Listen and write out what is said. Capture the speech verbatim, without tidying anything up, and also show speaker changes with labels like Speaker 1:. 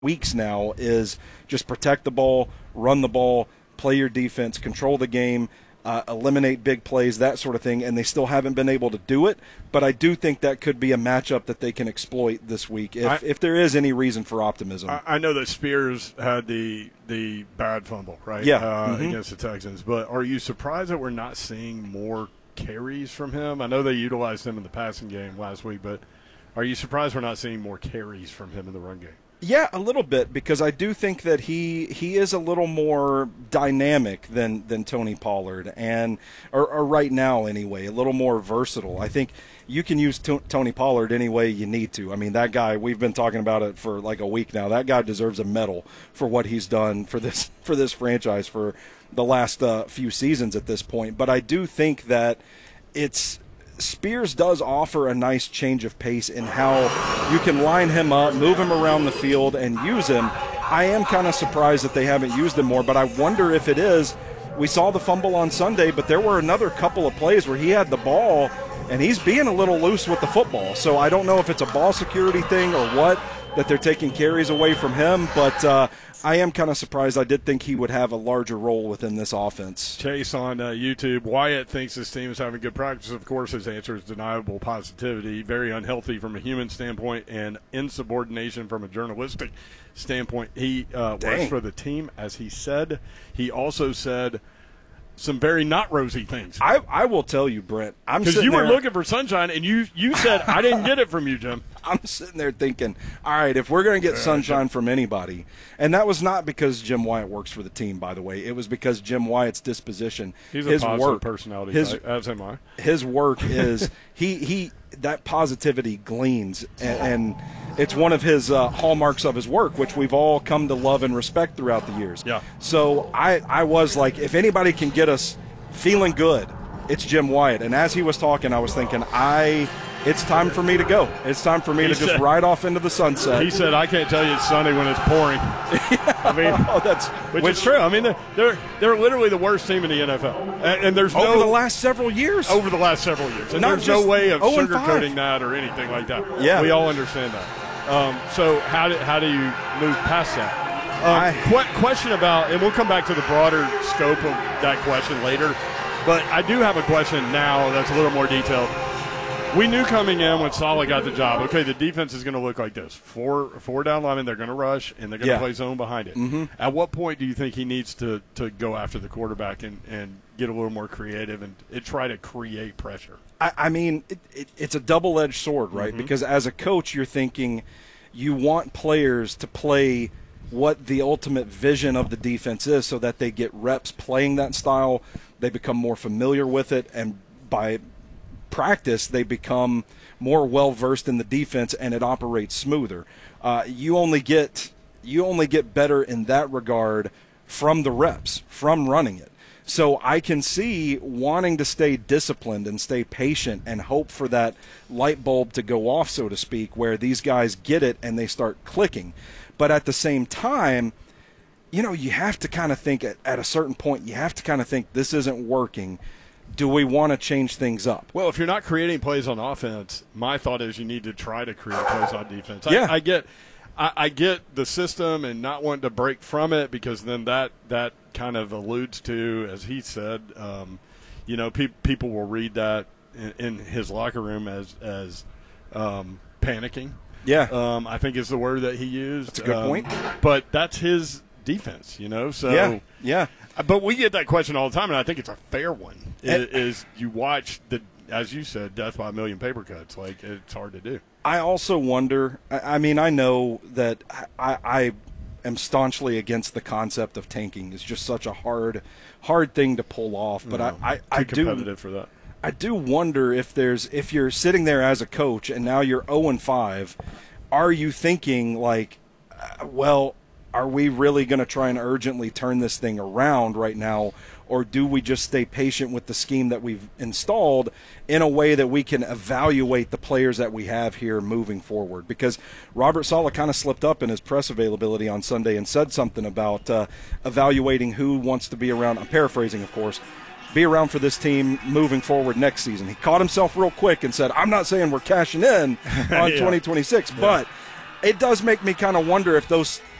Speaker 1: weeks now is just protect the ball, run the ball, play your defense, control the game, uh, eliminate big plays, that sort of thing, and they still haven't been able to do it. But I do think that could be a matchup that they can exploit this week if, I, if there is any reason for optimism.
Speaker 2: I, I know that Spears had the the bad fumble, right,
Speaker 1: yeah.
Speaker 2: uh,
Speaker 1: mm-hmm.
Speaker 2: against the Texans. But are you surprised that we're not seeing more carries from him? I know they utilized him in the passing game last week, but are you surprised we're not seeing more carries from him in the run game?
Speaker 1: Yeah, a little bit, because I do think that he he is a little more dynamic than, than Tony Pollard, and or, or right now anyway, a little more versatile. I think you can use t- Tony Pollard any way you need to. I mean, that guy, we've been talking about it for like a week now. That guy deserves a medal for what he's done for this for this franchise for the last uh, few seasons at this point. But I do think that it's Spears does offer a nice change of pace in how you can line him up, move him around the field, and use him. I am kind of surprised that they haven't used him more, but I wonder if it is. We saw the fumble on Sunday, but there were another couple of plays where he had the ball, and he's being a little loose with the football. So I don't know if it's a ball security thing or what, that they're taking carries away from him, but uh, I am kind of surprised. I did think he would have a larger role within this offense.
Speaker 2: Chase on uh, YouTube, Wyatt thinks this team is having good practice. Of course, his answer is deniable positivity, very unhealthy from a human standpoint and insubordination from a journalistic standpoint. He uh, works for the team, as he said. He also said some very not rosy things.
Speaker 1: I, I will tell you, Brent. I'm
Speaker 2: because you were
Speaker 1: there,
Speaker 2: looking for sunshine, and you you said I didn't get it from you, Jim.
Speaker 1: I'm sitting there thinking, all right, if we're going to get sunshine from anybody, and that was not because Jim Wyatt works for the team, by the way. It was because Jim Wyatt's disposition,
Speaker 2: He's
Speaker 1: his
Speaker 2: a positive
Speaker 1: work,
Speaker 2: personality,
Speaker 1: his,
Speaker 2: type, as am I.
Speaker 1: His work is he he that positivity gleans, and, and it's one of his uh, hallmarks of his work, which we've all come to love and respect throughout the years.
Speaker 2: Yeah.
Speaker 1: So I I was like, if anybody can get us feeling good, it's Jim Wyatt. And as he was talking, I was thinking, I, it's time for me to go. It's time for me
Speaker 2: he
Speaker 1: to
Speaker 2: said,
Speaker 1: just ride off into the sunset.
Speaker 2: He said, I can't tell you it's sunny when it's pouring.
Speaker 1: yeah.
Speaker 2: I mean,
Speaker 1: oh, that's
Speaker 2: which,
Speaker 1: which
Speaker 2: is true. I mean, they're, they're they're literally the worst team in the N F L, and, and there's no
Speaker 1: over the last several years.
Speaker 2: Over the last several years, and
Speaker 1: Not
Speaker 2: there's no way of sugarcoating
Speaker 1: five.
Speaker 2: that or anything like that.
Speaker 1: Yeah,
Speaker 2: we all understand that. Um, so how do how do you move past that? Um,
Speaker 1: I,
Speaker 2: qu- question about, and we'll come back to the broader scope of that question later. But I do have a question now that's a little more detailed. We knew coming in when Saleh got the job, okay, the defense is going to look like this. Four four down linemen, they're going to rush, and they're going to
Speaker 1: yeah.
Speaker 2: play zone behind it.
Speaker 1: Mm-hmm.
Speaker 2: At what point do you think he needs to, to go after the quarterback and, and get a little more creative and, and try to create pressure?
Speaker 1: I, I mean, it, it, it's a double-edged sword, right?
Speaker 2: Mm-hmm.
Speaker 1: Because as a coach, you're thinking you want players to play what the ultimate vision of the defense is so that they get reps playing that style. They become more familiar with it, and by practice, they become more well-versed in the defense, and it operates smoother. Uh, you only get you only get better in that regard from the reps, from running it. So I can see wanting to stay disciplined and stay patient and hope for that light bulb to go off, so to speak, where these guys get it and they start clicking. But at the same time, you know, you have to kind of think at, at a certain point, you have to kind of think this isn't working. Do we want to change things up?
Speaker 2: Well, if you're not creating plays on offense, my thought is you need to try to create plays on defense. I,
Speaker 1: yeah.
Speaker 2: I get I, I get the system and not wanting to break from it, because then that, that kind of alludes to, as he said, um, you know, pe- people will read that in, in his locker room as, as um, panicking.
Speaker 1: Yeah.
Speaker 2: Um, I think is the word that he used.
Speaker 1: That's a good
Speaker 2: um,
Speaker 1: point.
Speaker 2: But that's his defense, you know. So
Speaker 1: yeah, yeah.
Speaker 2: But we get that question all the time, and I think it's a fair one.
Speaker 1: And,
Speaker 2: is, is you watch the, as you said, death by a million paper cuts. Like, it's hard to do.
Speaker 1: I also wonder. I, I mean, I know that I, I am staunchly against the concept of tanking. It's just such a hard, hard thing to pull off. But
Speaker 2: no,
Speaker 1: I, I, I
Speaker 2: too
Speaker 1: do
Speaker 2: competitive for that.
Speaker 1: I do wonder if there's if you're sitting there as a coach and now you're oh and five, are you thinking like, uh, well, are we really going to try and urgently turn this thing around right now, or do we just stay patient with the scheme that we've installed in a way that we can evaluate the players that we have here moving forward? Because Robert Saleh kind of slipped up in his press availability on Sunday and said something about uh, evaluating who wants to be around. I'm paraphrasing, of course. Be around for this team moving forward next season. He caught himself real quick and said, I'm not saying we're cashing in on
Speaker 2: yeah.
Speaker 1: twenty twenty-six,
Speaker 2: yeah.
Speaker 1: but it does make me kind of wonder if those